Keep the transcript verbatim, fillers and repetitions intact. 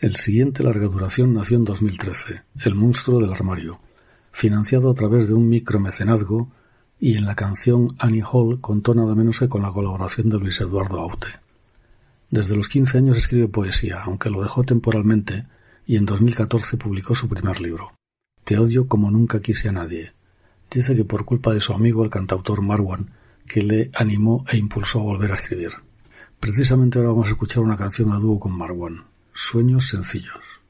El siguiente larga duración nació en dos mil trece, El monstruo del armario, financiado a través de un micromecenazgo, y en la canción Annie Hall contó nada menos que con la colaboración de Luis Eduardo Aute. Desde los quince años escribe poesía, aunque lo dejó temporalmente, y en dos mil catorce publicó su primer libro, Te odio como nunca quise a nadie. Dice que por culpa de su amigo el cantautor Marwan, que le animó e impulsó a volver a escribir. Precisamente ahora vamos a escuchar una canción a dúo con Marwan, Sueños sencillos.